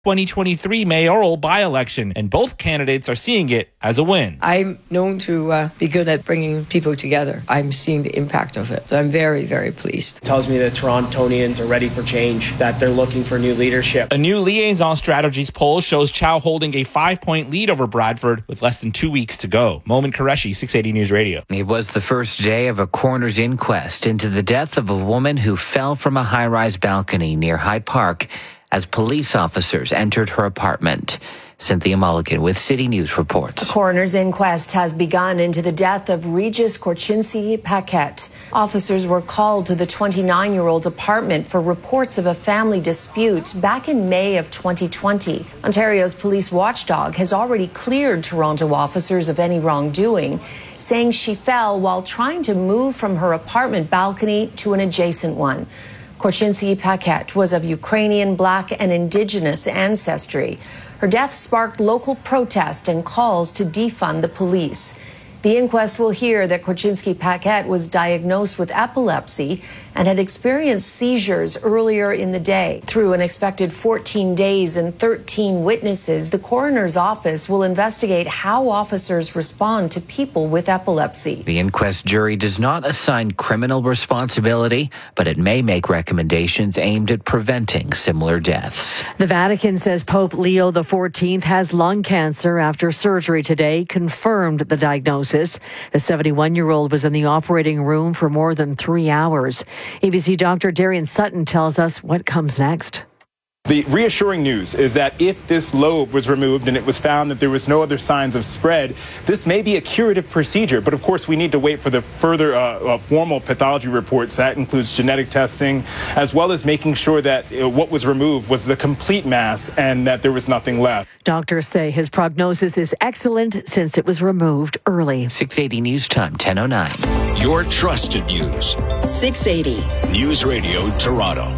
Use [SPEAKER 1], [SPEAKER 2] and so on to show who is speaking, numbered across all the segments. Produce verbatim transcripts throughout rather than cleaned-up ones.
[SPEAKER 1] twenty twenty-three mayoral by-election, and both candidates are seeing it as a win.
[SPEAKER 2] I'm known to uh, be good at bringing people together. I'm seeing the impact of it. So I'm very, very pleased.
[SPEAKER 3] It tells me that Torontonians are ready for change, that they're looking for new leadership.
[SPEAKER 1] A new Liaison Strategies poll shows Chow holding a five-point lead over Bradford with less than two weeks to go. Momin Qureshi, six eighty News Radio.
[SPEAKER 4] It was the first day of a coroner's inquest into the death of a woman who fell from a high-rise balcony near Hyde Park as police officers entered her apartment. Cynthia Mulligan with City News reports.
[SPEAKER 5] The coroner's inquest has begun into the death of Regis Korchinski Paquette. Officers were called to the twenty-nine-year-old's apartment for reports of a family dispute back in May of twenty twenty. Ontario's police watchdog has already cleared Toronto officers of any wrongdoing, saying she fell while trying to move from her apartment balcony to an adjacent one. Korchinski Paquette was of Ukrainian, Black, and Indigenous ancestry. Her death sparked local protest and calls to defund the police. The inquest will hear that Korchinski Paquette was diagnosed with epilepsy and had experienced seizures earlier in the day. Through an expected fourteen days and thirteen witnesses, the coroner's office will investigate how officers respond to people with epilepsy.
[SPEAKER 4] The inquest jury does not assign criminal responsibility, but it may make recommendations aimed at preventing similar deaths.
[SPEAKER 6] The Vatican says Pope Leo the fourteenth has lung cancer after surgery today confirmed the diagnosis. The seventy-one-year-old was in the operating room for more than three hours. A B C Doctor Darian Sutton tells us what comes next.
[SPEAKER 7] The reassuring news is that if this lobe was removed and it was found that there was no other signs of spread, this may be a curative procedure. But of course, we need to wait for the further uh, uh, formal pathology reports. That includes genetic testing, as well as making sure that uh, what was removed was the complete mass and that there was nothing left.
[SPEAKER 6] Doctors say his prognosis is excellent since it was removed early.
[SPEAKER 4] six eighty News Time, ten oh nine.
[SPEAKER 8] Your trusted news.
[SPEAKER 9] six eighty
[SPEAKER 8] News Radio Toronto.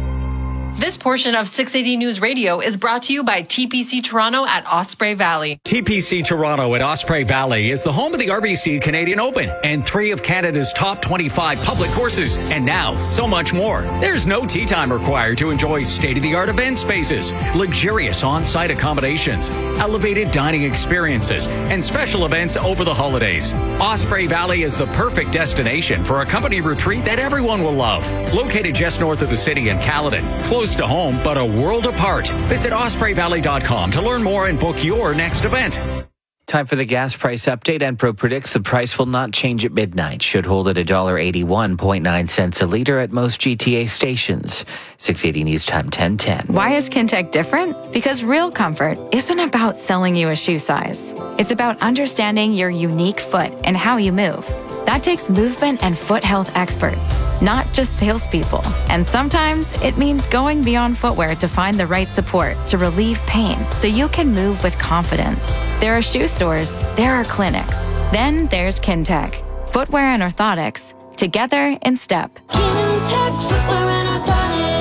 [SPEAKER 10] This portion of six eighty News Radio is brought to you by T P C Toronto at Osprey Valley.
[SPEAKER 11] T P C Toronto at Osprey Valley is the home of the R B C Canadian Open and three of Canada's top twenty-five public courses. And now, so much more. There's no tee time required to enjoy state-of-the-art event spaces, luxurious on-site accommodations, elevated dining experiences, and special events over the holidays. Osprey Valley is the perfect destination for a company retreat that everyone will love. Located just north of the city in Caledon, close to home, but a world apart. Visit osprey valley dot com to learn more and book your next event.
[SPEAKER 4] Time for the gas price update. Enpro predicts the price will not change at midnight. Should hold at one dollar eighty-one and nine cents a litre at most G T A stations. six eighty News Time, ten ten.
[SPEAKER 12] Why is Kintec different? Because real comfort isn't about selling you a shoe size. It's about understanding your unique foot and how you move. That takes movement and foot health experts, not just salespeople. And sometimes it means going beyond footwear to find the right support to relieve pain so you can move with confidence. There are shoe stores, there are clinics. Then there's Kintec. Footwear and orthotics, together in step.
[SPEAKER 13] Kintec Footwear and Orthotics.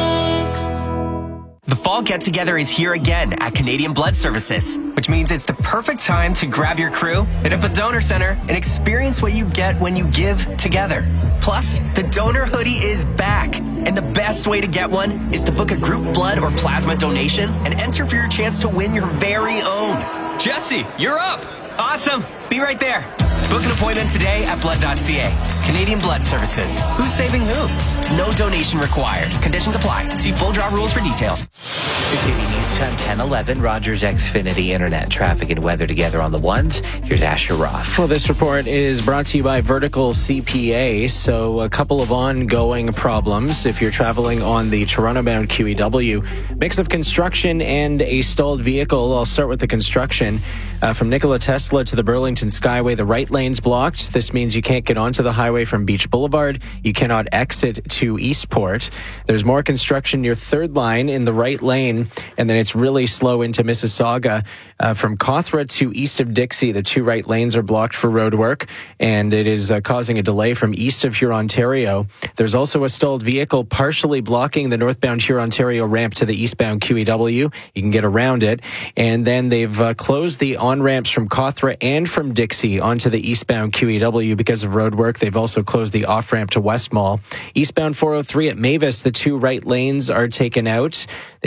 [SPEAKER 14] The fall get-together is here again at Canadian Blood Services, which means it's the perfect time to grab your crew, hit up a donor center, and experience what you get when you give together. Plus, the donor hoodie is back, and the best way to get one is to book a group blood or plasma donation and enter for your chance to win your very own.
[SPEAKER 11] Jesse, you're up!
[SPEAKER 14] Awesome! Be right there. Book an appointment today at blood dot c a. Canadian Blood Services. Who's saving who? No donation required. Conditions apply. See full draw rules for details.
[SPEAKER 4] six eighty News Time, ten eleven. Rogers Xfinity Internet traffic and weather together on the ones. Here's Asher Roth.
[SPEAKER 15] Well, this report is brought to you by Vertical C P A. So a couple of ongoing problems if you're traveling on the Toronto-bound Q E W. Mix of construction and a stalled vehicle. I'll start with the construction. Uh, from Nikola Tesla to the Burlington Skyway, the right lane's blocked. This means you can't get onto the highway from Beach Boulevard. You cannot exit to Eastport. There's more construction near Third Line in the right lane, and then it's really slow into Mississauga. Uh, from Cawthra to east of Dixie, the two right lanes are blocked for road work, and it is uh, causing a delay from east of Hurontario. There's also a stalled vehicle partially blocking the northbound Hurontario ramp to the eastbound Q E W. You can get around it. And then they've uh, closed the on-ramps from Cawthra and from Dixie onto the eastbound Q E W because of road work. They've also closed the off-ramp to West Mall. Eastbound four oh three at Mavis, the two right lanes are taken out. They've closed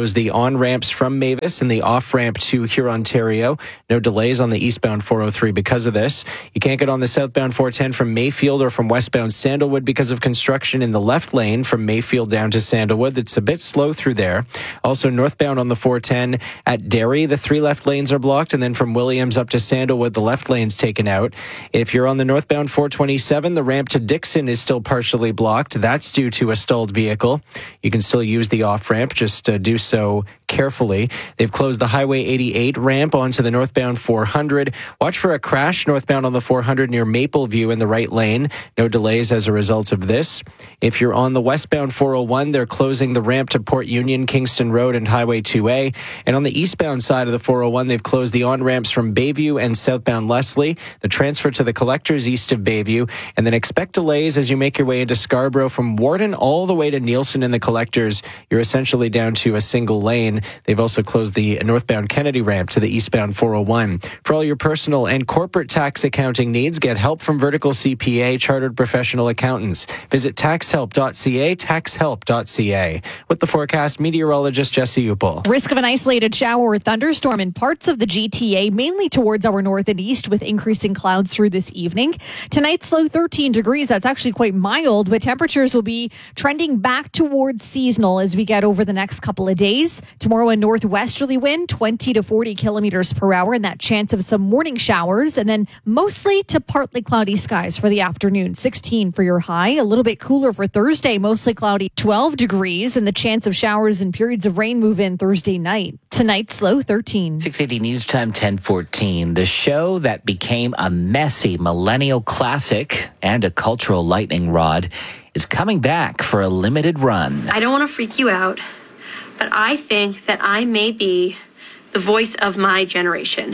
[SPEAKER 15] closed the on-ramps from Mavis and the off-ramp to Hurontario. No delays on the eastbound four oh three because of this. You can't get on the southbound four ten from Mayfield or from westbound Sandalwood because of construction in the left lane from Mayfield down to Sandalwood. It's a bit slow through there. Also northbound on the four ten at Derry, the three left lanes are blocked, and then from Williams up to Sandalwood, the left lane's taken out. If you're on the northbound four twenty-seven, the ramp to Dixon is still partially blocked. That's due to a stalled vehicle. You can still use the off-ramp, just uh, do so carefully. They've closed the Highway eighty-eight ramp onto the northbound four hundred. Watch for a crash northbound on the four hundred near Mapleview in the right lane. No delays as a result of this. If you're on the westbound four oh one, they're closing the ramp to Port Union, Kingston Road, and Highway two A. And on the eastbound side of the four oh one, they've closed the on-ramps from Bayview and southbound Leslie, the transfer to the collectors east of Bayview, and then expect delays as you make your way into Scarborough from Warden all the way to Nielsen and the collectors. You're essentially down to a single lane. They've also closed the northbound Kennedy ramp to the eastbound four oh one. For all your personal and corporate tax accounting needs, get help from Vertical C P A Chartered Professional Accountants. Visit tax help dot c a, tax help dot c a. With the forecast, meteorologist Jesse Upel.
[SPEAKER 9] Risk of an isolated shower or thunderstorm in parts of the G T A, mainly towards our north and east, with increasing clouds through this evening. Tonight's low thirteen degrees. That's actually quite mild, but temperatures will be trending back towards seasonal as we get over the next couple of days. Tomorrow, a northwesterly wind, twenty to forty kilometers per hour, and that chance of some morning showers, and then mostly to partly cloudy skies for the afternoon. sixteen for your high. A little bit cooler for Thursday, mostly cloudy, twelve degrees, and the chance of showers and periods of rain move in Thursday night. Tonight's low thirteen.
[SPEAKER 4] six eighty News Time, ten fourteen. The show that became a messy millennial classic and a cultural lightning rod is coming back for a limited run.
[SPEAKER 16] I don't want to freak you out, but I think that I may be the voice of my generation.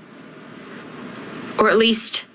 [SPEAKER 16] Or at least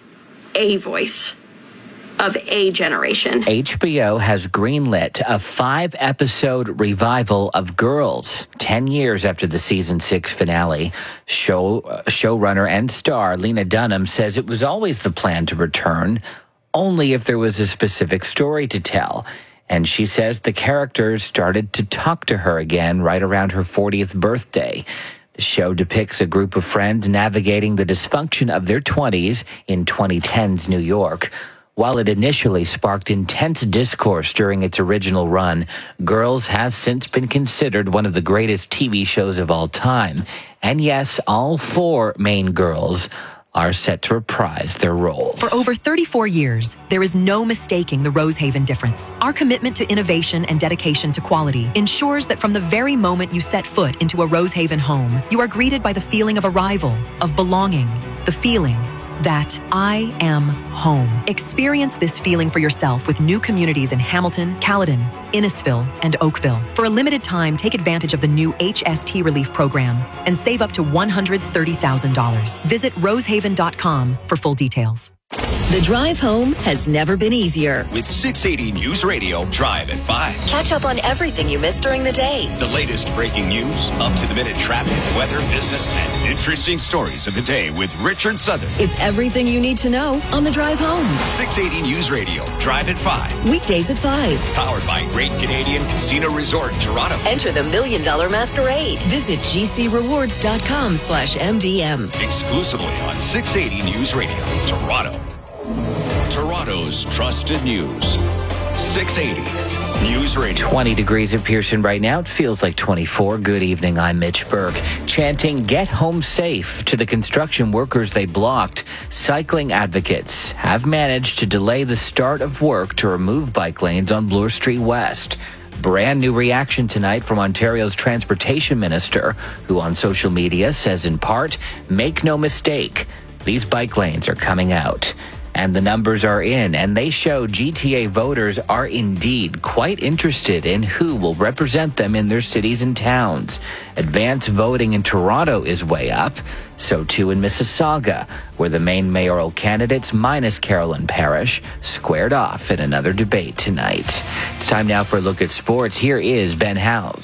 [SPEAKER 16] a voice of a generation.
[SPEAKER 4] H B O has greenlit a five-episode revival of Girls, ten years after the season six finale. Show uh, showrunner and star Lena Dunham says it was always the plan to return, only if there was a specific story to tell. And she says the characters started to talk to her again right around her fortieth birthday. The show depicts a group of friends navigating the dysfunction of their twenties in twenty ten's New York. While it initially sparked intense discourse during its original run, Girls has since been considered one of the greatest T V shows of all time. And yes, all four main girls are set to reprise their roles.
[SPEAKER 17] For over thirty-four years, there is no mistaking the Rosehaven difference. Our commitment to innovation and dedication to quality ensures that from the very moment you set foot into a Rosehaven home, you are greeted by the feeling of arrival, of belonging, the feeling that I am home. Experience this feeling for yourself with new communities in Hamilton, Caledon, Innisfil, and Oakville. For a limited time, take advantage of the new H S T Relief Program and save up to one hundred thirty thousand dollars. Visit rosehaven dot com for full details.
[SPEAKER 18] The drive home has never been easier.
[SPEAKER 8] With six eighty News Radio, Drive at five.
[SPEAKER 18] Catch up on everything you missed during the day.
[SPEAKER 8] The latest breaking news, up-to-the-minute traffic, weather, business, and interesting stories of the day with Richard Southern.
[SPEAKER 18] It's everything you need to know on the drive home.
[SPEAKER 8] six eighty News Radio, Drive at five.
[SPEAKER 18] Weekdays at five.
[SPEAKER 8] Powered by Great Canadian Casino Resort, Toronto.
[SPEAKER 18] Enter the Million Dollar Masquerade. Visit gcrewards.com slash MDM.
[SPEAKER 8] Exclusively on six eighty News Radio, Toronto. Toronto's trusted news. six eighty News Radio.
[SPEAKER 4] twenty degrees at Pearson right now. It feels like twenty-four. Good evening. I'm Mitch Burke. Chanting "Get home safe" to the construction workers they blocked. Cycling advocates have managed to delay the start of work to remove bike lanes on Bloor Street West. Brand new reaction tonight from Ontario's transportation minister, who on social media says in part, "Make no mistake, these bike lanes are coming out." And the numbers are in, and they show G T A voters are indeed quite interested in who will represent them in their cities and towns. Advance voting in Toronto is way up, so too in Mississauga, where the main mayoral candidates, minus Carolyn Parrish, squared off in another debate tonight. It's time now for a look at sports. Here is Ben Howes.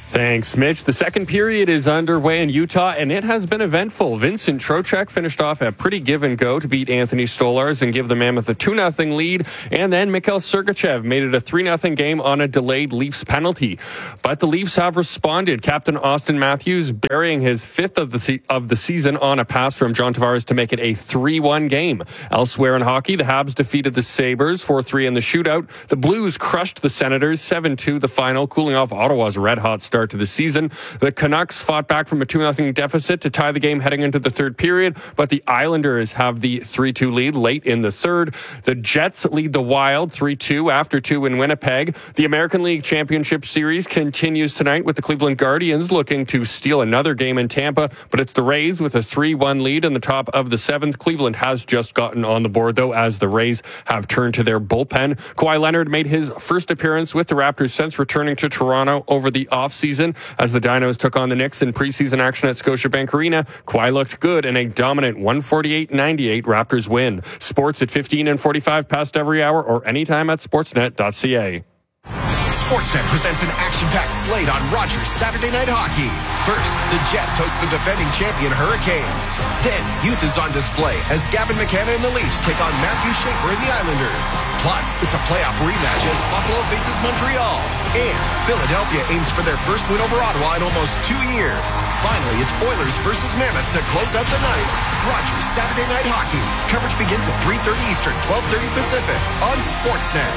[SPEAKER 19] Thanks, Mitch. The second period is underway in Utah, and it has been eventful. Vincent Trocheck finished off a pretty give and go to beat Anthony Stolars and give the Mammoth a two nothing lead, and then Mikhail Sergachev made it a three nothing game on a delayed Leafs penalty. But the Leafs have responded. Captain Austin Matthews burying his fifth of the se- of the season on a pass from John Tavares to make it a three one game. Elsewhere in hockey, the Habs defeated the Sabres four three in the shootout. The Blues crushed the Senators seven two the final, cooling off Ottawa's red-hot start to the season. The Canucks fought back from a two nothing deficit to tie the game heading into the third period, but the Islanders have the three two lead late in the third. The Jets lead the Wild three two after two in Winnipeg. The American League Championship Series continues tonight with the Cleveland Guardians looking to steal another game in Tampa, but it's the Rays with a three one lead in the top of the seventh. Cleveland has just gotten on the board, though, as the Rays have turned to their bullpen. Kawhi Leonard made his first appearance with the Raptors since returning to Toronto over the offseason. As the Dinos took on the Knicks in preseason action at Scotiabank Arena, Kawhi looked good in a dominant one forty-eight ninety-eight Raptors win. Sports at fifteen and forty-five past every hour or anytime at sportsnet dot c a.
[SPEAKER 20] Sportsnet presents an action-packed slate on Rogers Saturday Night Hockey. First, the Jets host the defending champion Hurricanes. Then, youth is on display as Gavin McCann and the Leafs take on Matthew Schaefer and the Islanders. Plus, it's a playoff rematch as Buffalo faces Montreal. And Philadelphia aims for their first win over Ottawa in almost two years. Finally, it's Oilers versus Mammoth to close out the night. Rogers Saturday Night Hockey. Coverage begins at three thirty Eastern, twelve thirty Pacific on Sportsnet.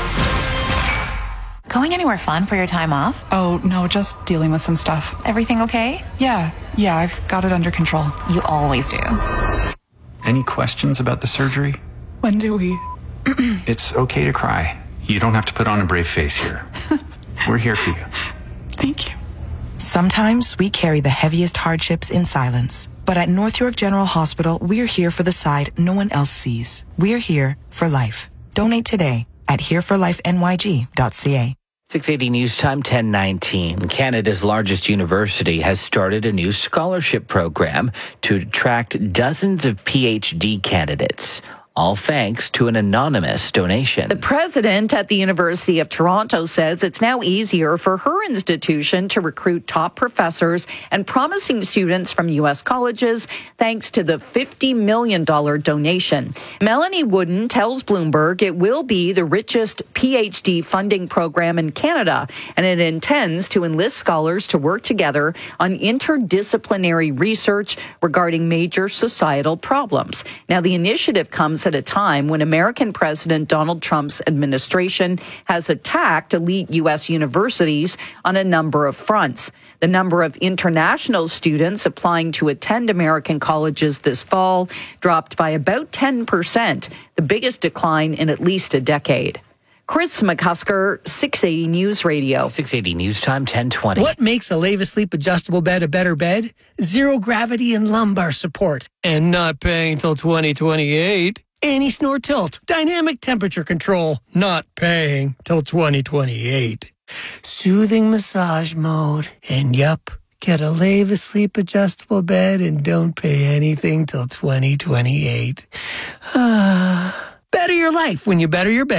[SPEAKER 21] Going anywhere fun for your time off?
[SPEAKER 22] Oh, no, just dealing with some stuff.
[SPEAKER 21] Everything okay?
[SPEAKER 22] Yeah, yeah, I've got it under control.
[SPEAKER 21] You always do.
[SPEAKER 23] Any questions about the surgery?
[SPEAKER 22] When do we?
[SPEAKER 23] It's okay to cry. You don't have to put on a brave face here. We're here for you.
[SPEAKER 22] Thank you.
[SPEAKER 24] Sometimes we carry the heaviest hardships in silence. But at North York General Hospital, we're here for the side no one else sees. We're here for life. Donate today at here for life n y g dot c a.
[SPEAKER 4] six eighty News Time, ten nineteen. Canada's largest university has started a new scholarship program to attract dozens of P H D candidates, all thanks to an anonymous donation.
[SPEAKER 25] The president at the University of Toronto says it's now easier for her institution to recruit top professors and promising students from U S colleges thanks to the fifty million dollars donation. Melanie Wooden tells Bloomberg it will be the richest P H D funding program in Canada, and it intends to enlist scholars to work together on interdisciplinary research regarding major societal problems. Now, the initiative comes at a time when American President Donald Trump's administration has attacked elite U S universities on a number of fronts. The number of international students applying to attend American colleges this fall dropped by about ten percent, the biggest decline in at least a decade. Chris McCusker, six eighty News Radio.
[SPEAKER 4] six eighty News Time, ten twenty.
[SPEAKER 26] What makes a Leva Sleep adjustable bed a better bed? Zero gravity and lumbar support. And not paying till twenty twenty-eight. Anti-snore tilt, dynamic temperature control, not paying till twenty twenty-eight. Soothing massage mode, and yup, get a Leva Sleep adjustable bed and don't pay anything till twenty twenty-eight. Ah, better your life when you better your bed.